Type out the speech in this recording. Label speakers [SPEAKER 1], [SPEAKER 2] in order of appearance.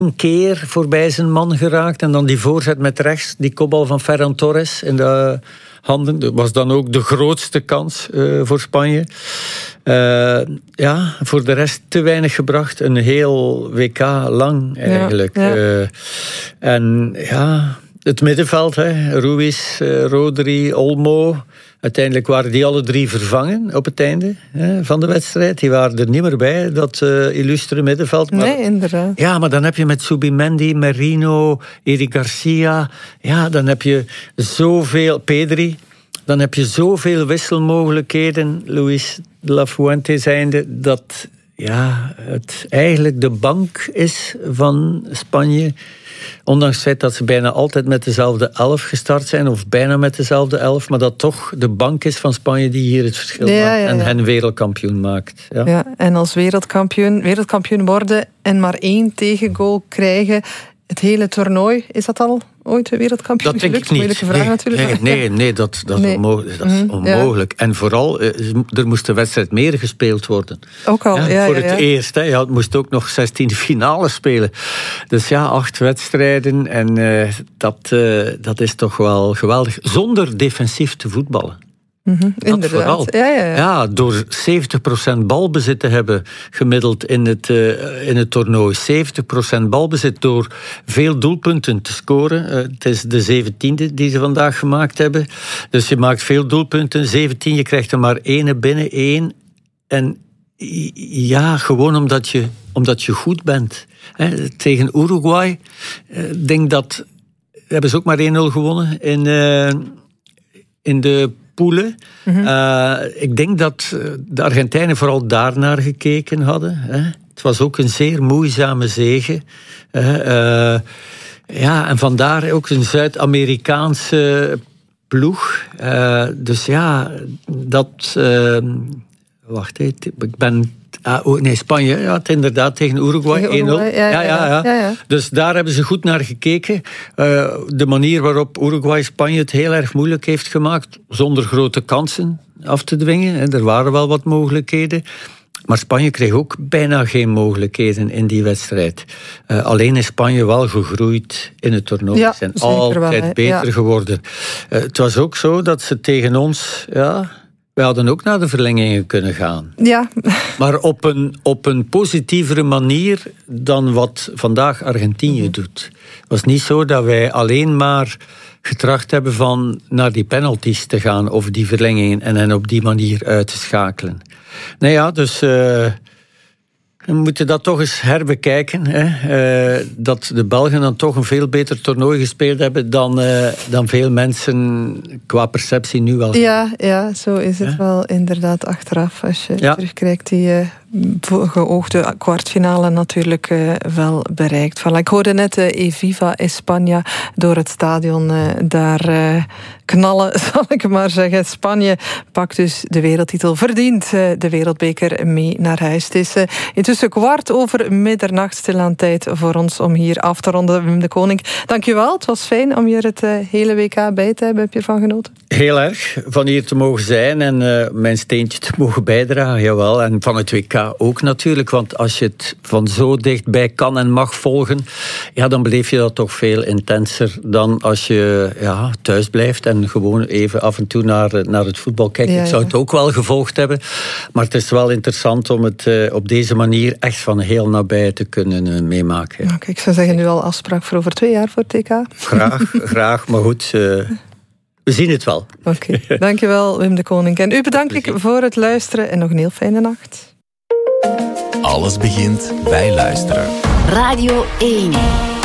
[SPEAKER 1] een keer voorbij zijn man geraakt. En dan die voorzet met rechts, die kopbal van Ferran Torres in de handen. Dat was dan ook de grootste kans voor Spanje. Voor de rest te weinig gebracht. Een heel WK lang eigenlijk. En het middenveld, Ruiz, Rodri, Olmo. Uiteindelijk waren die alle 3 vervangen op het einde van de wedstrijd. Die waren er niet meer bij, dat illustre middenveld. Maar,
[SPEAKER 2] nee, inderdaad.
[SPEAKER 1] Ja, maar dan heb je met Zubimendi, Merino, Eric Garcia. Ja, dan heb je zoveel... Pedri. Dan heb je zoveel wisselmogelijkheden, Luis de la Fuente zijnde, dat het eigenlijk de bank is van Spanje. Ondanks het feit dat ze bijna altijd met dezelfde 11 gestart zijn, of bijna met dezelfde 11, maar dat toch de bank is van Spanje die hier het verschil maakt en hen wereldkampioen maakt. Ja.
[SPEAKER 2] Ja, en als wereldkampioen worden en maar 1 tegengoal krijgen, het hele toernooi, is dat al ooit een wereldkampioen
[SPEAKER 1] gelukt? Dat denk ik niet.
[SPEAKER 2] Vraag, natuurlijk.
[SPEAKER 1] Nee, dat is onmogelijk. En vooral, er moest de wedstrijd meer gespeeld worden.
[SPEAKER 2] Ook al,
[SPEAKER 1] voor het eerst. Het moest ook nog 16e finale spelen. Dus 8 wedstrijden. En dat is toch wel geweldig. Zonder defensief te voetballen.
[SPEAKER 2] Dat vooral. Ja.
[SPEAKER 1] Door 70% balbezit te hebben gemiddeld in het toernooi. 70% balbezit door veel doelpunten te scoren. Het is de 17e die ze vandaag gemaakt hebben. Dus je maakt veel doelpunten. 17, je krijgt er maar 1 binnen, 1. En gewoon omdat je goed bent. Tegen Uruguay, denk dat hebben ze ook maar 1-0 gewonnen in de poelen. Ik denk dat de Argentijnen vooral daarnaar gekeken hadden. Het was ook een zeer moeizame zege. En vandaar ook een Zuid-Amerikaanse ploeg. Wacht even, ik ben... Spanje had inderdaad tegen Uruguay 1-0. Ja. Dus daar hebben ze goed naar gekeken. De manier waarop Uruguay Spanje het heel erg moeilijk heeft gemaakt, zonder grote kansen af te dwingen. Er waren wel wat mogelijkheden. Maar Spanje kreeg ook bijna geen mogelijkheden in die wedstrijd. Alleen is Spanje wel gegroeid in het toernooi. Ze zijn altijd beter geworden. Het was ook zo dat ze tegen ons... wij hadden ook naar de verlengingen kunnen gaan.
[SPEAKER 2] Ja.
[SPEAKER 1] Maar op een positievere manier dan wat vandaag Argentinië doet. Het was niet zo dat wij alleen maar getracht hebben van naar die penalties te gaan of die verlengingen en hen op die manier uit te schakelen. Dus we moeten dat toch eens herbekijken. Dat de Belgen dan toch een veel beter toernooi gespeeld hebben dan veel mensen qua perceptie nu wel.
[SPEAKER 2] Ja, zo is het wel inderdaad achteraf. Als je terugkijkt, die geoogde kwartfinale natuurlijk wel bereikt. Ik hoorde net Eviva España door het stadion daar knallen, zal ik maar zeggen. Spanje pakt dus de wereldtitel, verdient de wereldbeker mee naar huis. Het is intussen middernacht, stilaan tijd voor ons om hier af te ronden. Wim de Koning, dankjewel. Het was fijn om hier het hele WK bij te hebben. Heb je ervan genoten?
[SPEAKER 1] Heel erg, van hier te mogen zijn en mijn steentje te mogen bijdragen, jawel. En van het WK ook natuurlijk, want als je het van zo dichtbij kan en mag volgen, dan beleef je dat toch veel intenser dan als je thuis blijft en gewoon even af en toe naar het voetbal kijkt. Ik zou het ook wel gevolgd hebben, maar het is wel interessant om het op deze manier echt van heel nabij te kunnen meemaken.
[SPEAKER 2] Okay, ik zou zeggen nu al afspraak voor over 2 jaar voor het TK.
[SPEAKER 1] Graag, maar goed... we zien het wel.
[SPEAKER 2] Oké, dankjewel Wim de Koning. En u bedank ik voor het luisteren en nog een heel fijne nacht.
[SPEAKER 3] Alles begint bij luisteren.
[SPEAKER 4] Radio 1.